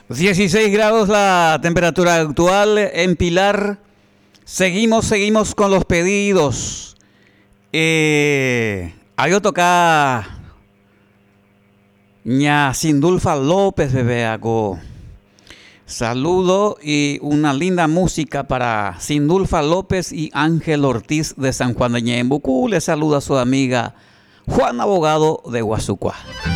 16 grados la temperatura actual en Pilar. Seguimos con los pedidos. Hay toca ña Sindulfa López Bebeago. Saludo y una linda música para Sindulfa López y Ángel Ortiz de San Juan de Ñembucú. Le saluda a su amiga Juan Abogado de Guasucuá.